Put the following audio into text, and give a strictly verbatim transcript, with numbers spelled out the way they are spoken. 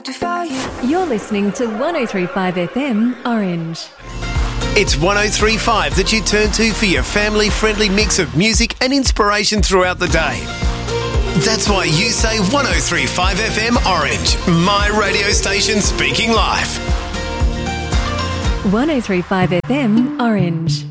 to fire. You're listening to one oh three point five F M Orange. It's one oh three point five that you turn to for your family-friendly mix of music and inspiration throughout the day. That's why you say one oh three point five F M Orange, my radio station speaking live. one oh three point five F M Orange.